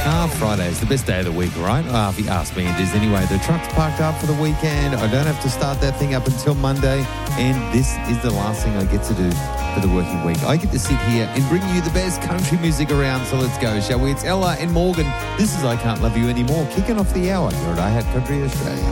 Friday is the best day of the week, right? If you ask me, it is anyway. The truck's parked up for the weekend. I don't have to start that thing up until Monday. And this is the last thing I get to do for the working week. I get to sit here and bring you the best country music around. So let's go, shall we? It's Ella and Morgan. This is I Can't Love You Anymore, kicking off the hour here at iHeart Country Australia.